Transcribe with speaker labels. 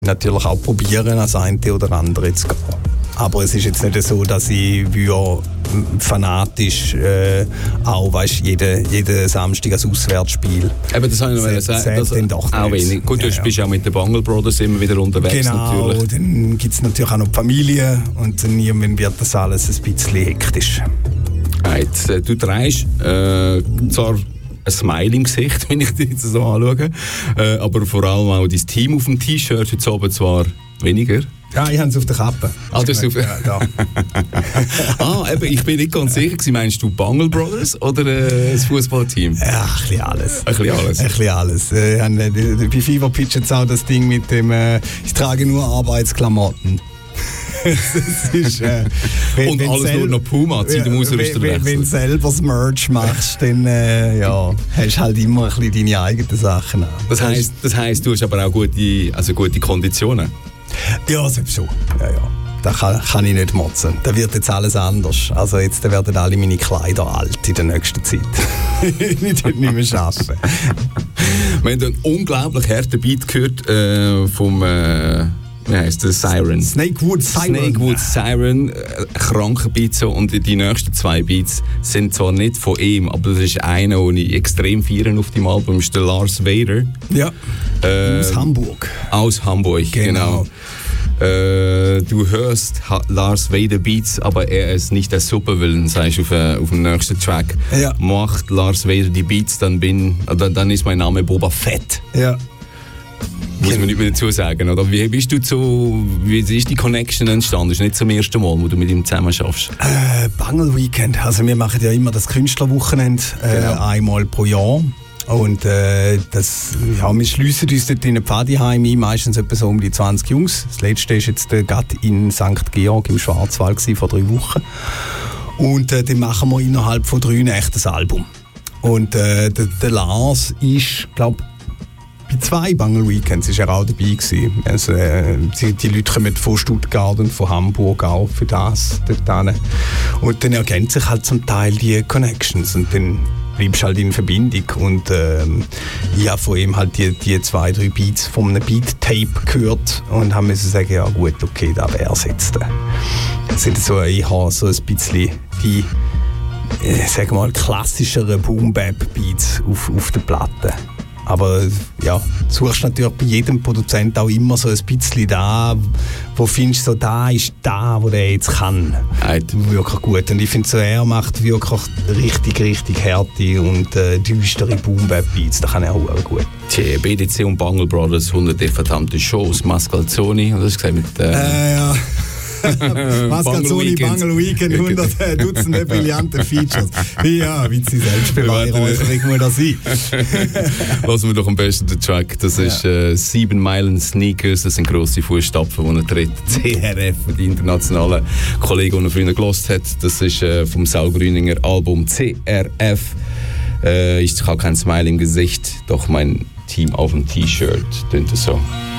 Speaker 1: natürlich auch probieren, als eine oder andere zu gehen. Aber es ist jetzt nicht so, dass ich fanatisch auch jeden Samstag ein Auswärtsspiel.
Speaker 2: Eben, das habe ich noch sagen. Das auch wenig. Gut, du bist ja auch mit den Bungle Brothers immer wieder unterwegs.
Speaker 1: Genau,
Speaker 2: natürlich.
Speaker 1: Dann gibt es natürlich auch noch die Familie und dann irgendwann wird das alles ein bisschen hektisch.
Speaker 2: Du trägst zwar ein Smile im Gesicht, wenn ich dich jetzt so anschaue, aber vor allem auch dein Team auf dem T-Shirt heute Abend zwar weniger.
Speaker 1: Ja, ich habe es auf der Kappe.
Speaker 2: Du hast auf... eben, ich bin nicht ganz sicher. Meinst du Bungle Brothers oder das Fußballteam?
Speaker 1: Ja, ein bisschen alles.
Speaker 2: Ein bisschen alles.
Speaker 1: Bei Fever Pitch jetzt auch das Ding mit dem, ich trage nur Arbeitsklamotten. Das ist,
Speaker 2: und alles nur noch Puma, zieh den Ausrüster wechseln.
Speaker 1: Wenn du selber das Merch machst, dann hast du halt immer ein bisschen deine eigenen Sachen an.
Speaker 2: Das heisst, du hast aber auch gute Konditionen?
Speaker 1: Ja, selbst so. Ja. Da kann ich nicht motzen. Da wird jetzt alles anders. Also jetzt werden alle meine Kleider alt in der nächsten Zeit. Ich werde nicht mehr arbeiten.
Speaker 2: Wir haben einen unglaublich harten Beat gehört vom... wie heisst das? Siren.
Speaker 1: Snakewood
Speaker 2: Siren, kranker Beat so. Und die nächsten 2 Beats sind zwar nicht von ihm, aber das ist einer, den ich extrem feiere auf dem Album, ist der Lars Vader.
Speaker 1: Ja, aus Hamburg.
Speaker 2: Genau. Du hörst Lars Vader Beats, aber er ist nicht der Supervillain, sagst du auf dem nächsten Track.
Speaker 1: Ja.
Speaker 2: Macht Lars Vader die Beats, dann ist mein Name Boba Fett.
Speaker 1: Ja.
Speaker 2: Muss man nicht mehr dazu sagen, oder? Wie ist die Connection entstanden? Das ist nicht zum ersten Mal, wo du mit ihm zusammen schaffst.
Speaker 1: Bungle Weekend. Also wir machen ja immer das Künstlerwochenende einmal pro Jahr. Und wir schliessen uns dort in ein Pfadiheim ein, meistens etwa so um die 20 Jungs. Das letzte war jetzt gerade in St. Georg im Schwarzwald vor 3 Wochen. Und dann machen wir innerhalb von 3 Nächten das Album. Und der Lars ist, glaube bei 2 Bungle Weekends war er auch dabei gewesen. Also, die Leute kommen von Stuttgart und von Hamburg auch für das dort hin. Und dann ergänzen sich halt zum Teil die Connections und dann bleibst halt in Verbindung. Und ich habe von ihm halt die 2, 3 Beats von einem Beat-Tape gehört und haben müssen sagen, ja gut, okay, da wäre es jetzt. Ich habe so ein bisschen die sag mal, klassischeren Boom-Bap-Beats auf der Platte. Aber ja, du suchst natürlich bei jedem Produzent auch immer so ein bisschen da, wo findest du so, da ist da, wo der jetzt kann. Wirklich gut. Und ich finde so, er macht wirklich richtig harte und düstere Boom-Bap-Beats. Das kann er auch gut.
Speaker 2: Die BDC und Bungle Brothers, 100 verdammte Shows, Mascalzoni, hast du gesagt mit...
Speaker 1: ja. Mascalzoni, Bungle Weekend, 100 Dutzende brillante Features. Ja, wie sie selbst beweihräucherlich muss das sein.
Speaker 2: Lassen wir doch am besten den Track. Das ist 7 Meilen Sneakers. Das sind grosse Fußstapfen, die er tritt. CRF, die internationalen Kollegen, die er früher gehört hat. Das ist vom Saul Grüninger Album CRF. Ich habe kein Smile im Gesicht, doch mein Team auf dem T-Shirt. Tönt es so.